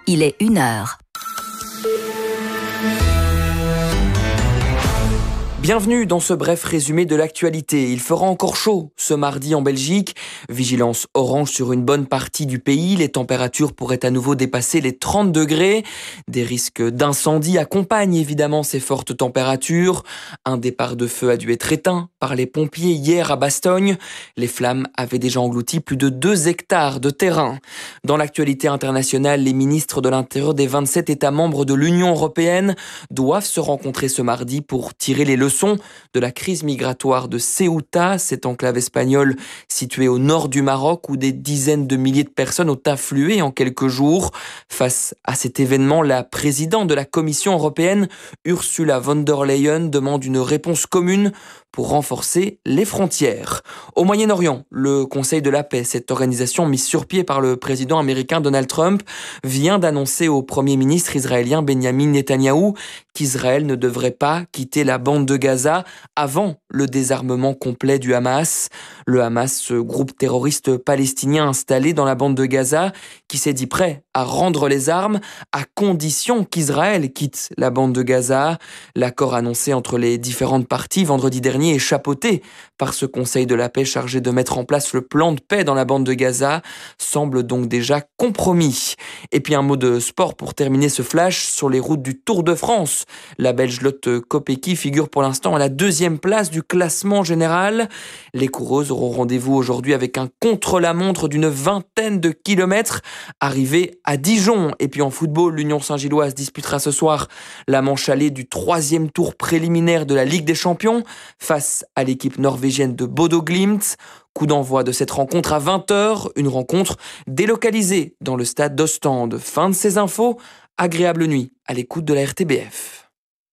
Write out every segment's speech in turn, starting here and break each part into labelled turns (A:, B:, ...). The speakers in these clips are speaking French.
A: il est 1h.
B: Bienvenue dans ce bref résumé de l'actualité. Il fera encore chaud ce mardi en Belgique. Vigilance orange sur une bonne partie du pays. Les températures pourraient à nouveau dépasser les 30 degrés. Des risques d'incendie accompagnent évidemment ces fortes températures. Un départ de feu a dû être éteint par les pompiers hier à Bastogne. Les flammes avaient déjà englouti plus de 2 hectares de terrain. Dans l'actualité internationale, les ministres de l'Intérieur des 27 États membres de l'Union européenne doivent se rencontrer ce mardi pour tirer les leçons de la crise migratoire de Ceuta, cette enclave espagnole située au nord du Maroc où des dizaines de milliers de personnes ont afflué en quelques jours. Face à cet événement, la présidente de la Commission européenne, Ursula von der Leyen, demande une réponse commune pour renforcer les frontières. Au Moyen-Orient, le Conseil de la paix, cette organisation mise sur pied par le président américain Donald Trump, vient d'annoncer au Premier ministre israélien Benjamin Netanyahou qu'Israël ne devrait pas quitter la bande de Gaza avant le désarmement complet du Hamas. Le Hamas, ce groupe terroriste palestinien installé dans la bande de Gaza, qui s'est dit prêt à rendre les armes à condition qu'Israël quitte la bande de Gaza. L'accord annoncé entre les différentes parties vendredi dernier est chapeauté par ce Conseil de la paix chargé de mettre en place le plan de paix dans la bande de Gaza, semble donc déjà compromis. Et puis un mot de sport pour terminer ce flash sur les routes du Tour de France. La Belge Lotte Kopecky figure pour l'instant à la 2e place du classement général. Les coureuses auront rendez-vous aujourd'hui avec un contre-la-montre d'une 20aine de kilomètres arrivé à Dijon. Et puis en football, l'Union Saint-Gilloise disputera ce soir la manche allée du 3e tour préliminaire de la Ligue des Champions face à l'équipe norvégienne de Bodo Glimt. Coup d'envoi de cette rencontre à 20h, une rencontre délocalisée dans le stade d'Ostende. Fin de ces infos, agréable nuit à l'écoute de la RTBF.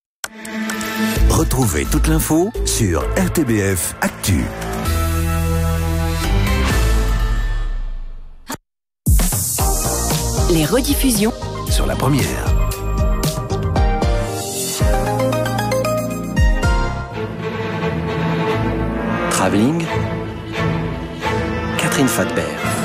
C: Retrouvez toute l'info sur RTBF Actu.
A: Les rediffusions
C: Sur la première.
D: Travelling, Catherine Fadbert.